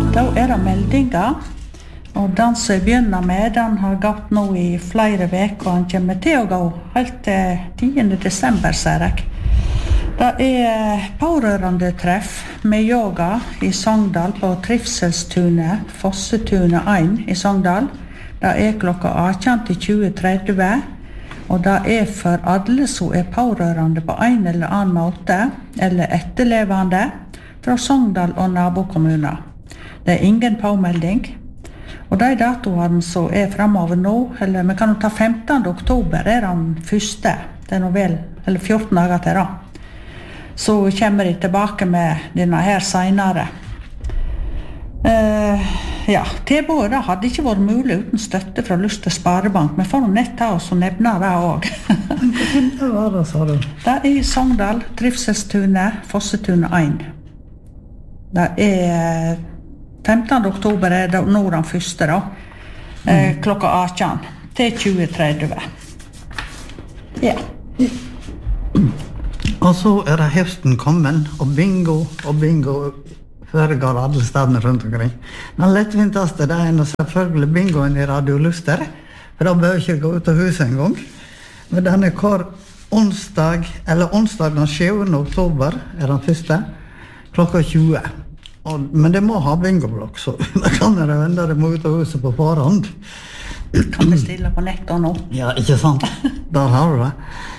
Da det meldinger, og den som jeg begynner med, den har gått nå I flere veker, og han kommer til å gå helt til 10. desember, ser jeg. Det pårørende treff med yoga I Sogndal på Trivselstunet, Fossetunet 1 I Sogndal. Det klokka 18 til 20:30, og det for alle som pårørende på en eller annen måte, eller etterlevende, fra Sogndal og nabokommuner. Det ingen påmelding. Og de datoene som fremover nå, eller vi kan jo ta 15. oktober, den første. Det nå vel, eller 14 dager til da. Så kommer de tilbake med denne her senere. Ja, tilbudet hadde ikke vært mulig uten støtte fra Luster Sparebank, men for å nett ta oss og nevne det også. Hva var det, sa du? Det I Sogndal, Trivselstunet, Fossetunet 1. Det 15. oktober det nå den første da, klokka 18 til 20:30. Ja. Og så det høsten kommet, og bingo foregår alle stedene rundt omkring. Den lettvinteste det selvfølgelig bingoen I Radio Luster, for da bør ikke gå ut av huset en gang. Men den hver onsdag den 7. oktober den første, klokka 20. Men det må ha bingoblokk, så da kan det vende det må ut av huset på forhånd. Kan bestille på nettet nå. Ja, ikke sant? Der har du det.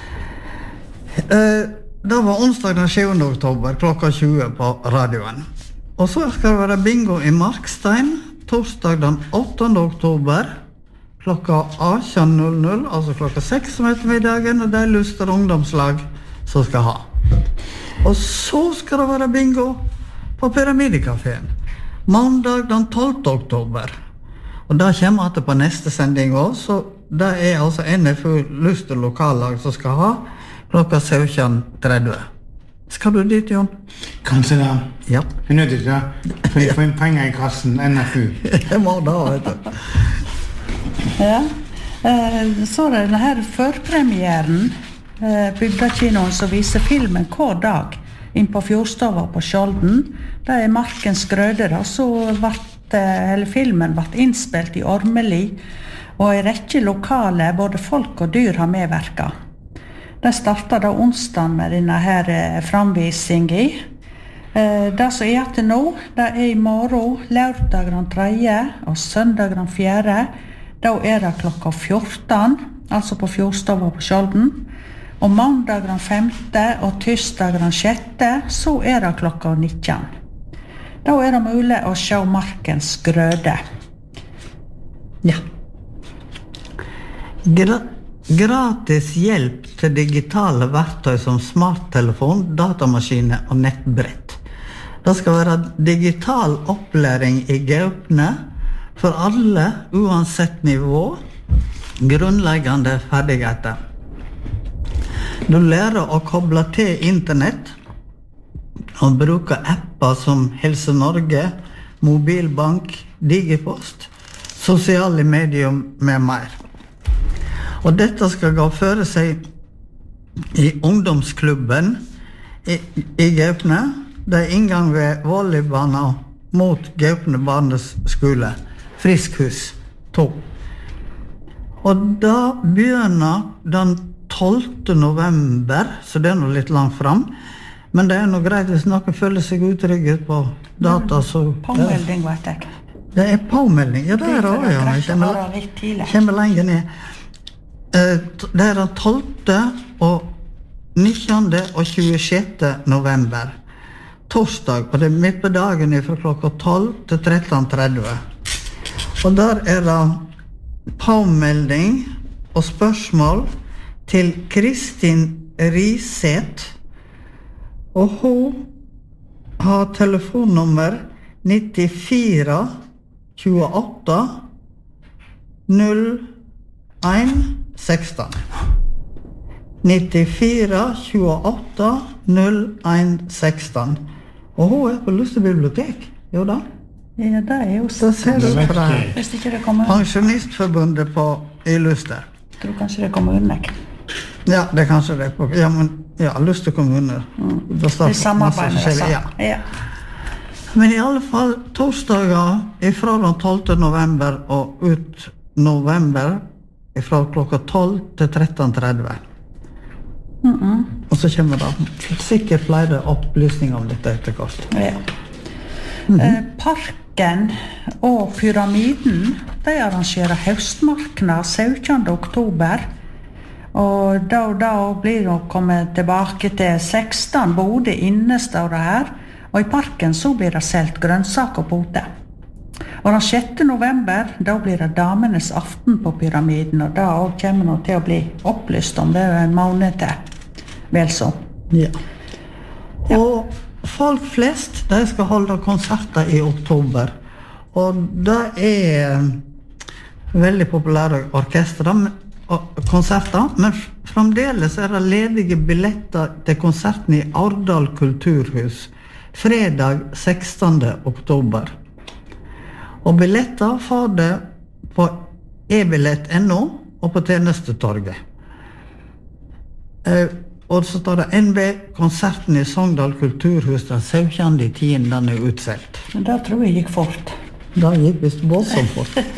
Det var onsdag den 7. oktober, klokka 20 på radioen. Og så skal det være bingo I Markstein, torsdag den 8. oktober, klokka 18:00, altså klokka 6 om ettermiddagen, og det Luster ungdomslag som skal ha. Og så skal det være bingo på Pyramidekaféen, mandag den 12. oktober. Og da kommer det på neste sending også, så det altså NFU Luster lokallag som skal ha, klokka 17:30. Skal du dit, Jon? Kanskje da. Ja. Jeg nødt til det, for jeg får inn penger I kassen, NFU. Jeg må da, vet du. Ja. Så denne her førpremieren, Bygdakinoen som viser filmen hver dag inn på Fjordstova på Skjolden. Det Markens Grøde da, så filmen ble innspilt I Ormeli, og I rekke lokale, både folk og dyr har medverket. Det startet da onsdagen med denne her framvisingen. Det som til nå, det I morgen, lørdag den 3. og søndag den 4. Da det klokka 14, altså på Fjordstova på Skjolden. Og mandag den 5. og tirsdag den 6. så det klokka 19. Da det mulig å se Markens Grøde. Ja. Gratis hjelp til digitale verktøy som smarttelefon, datamaskiner og nettbrett. Det skal være digital opplæring I Gaupne for alle, uansett nivå, grunnleggende ferdigheter. Du lærer å koble til internett og bruke apper som Helse Norge, mobilbank, digipost, sosiale medier med mer. Og dette skal gå føre seg I ungdomsklubben I Gaupne. Det inngang ved volleybana mot Gaupne barneskole, Friskhus 2. Og da begynner den 12. november, så det nå litt langt fram. Men det nå greit hvis noen føler seg utrygget på data, så... Påmelding, vet jeg. Det påmelding, ja, det også, ja. Jeg kommer lenger ned. Det den 12. og 19. og 26. november. Torsdag, og det midt på dagen fra klokka 12 til 13:30. Og der det påmelding og spørsmål til Kristin Riseth, og hun har telefonnummer 94 28 01 16. 94 28 01 16. Og hun på Luster bibliotek, jo da? Ja, det jo så. Det ser du fra Hvis ikke det kommer... Pensjonistforbundet I Luster. Jeg tror kanskje det kommer unna. Ja, det kanskje det ja, men ja, Luster kommune. Det samarbeider med ja. Ja. Men i alle fall torsdager ifra den 12. november og ut november ifra klokka 12 til 13:30. Og så kommer det sikkert flere opplysninger om dette etter hvert. Ja. Parken og Pyramiden, de arrangerer høstmarknad 17. oktober. Og da blir det å komme tilbake til 16 boder inne, står det her. Og i parken så blir det selt grønnsaker på pote. Og den 6. november, da blir det damenes aften på Pyramiden, og da kommer det til å bli opplyst om det en måned til. Vel så. Ja. Og folk flest, de skal holde konserter i oktober. Og det veldig populære orkestre og konserter, men fremdeles det ledige billetter til konserten i Ardal kulturhus, fredag 16. oktober. Og billetter får det på ebillett.no og på tjenestetorget. Og så står det NB, konserten i Sogndal kulturhus den 17.10. Den utselt. Men da tror jeg gikk fort. Da gikk visst voldsomt fort.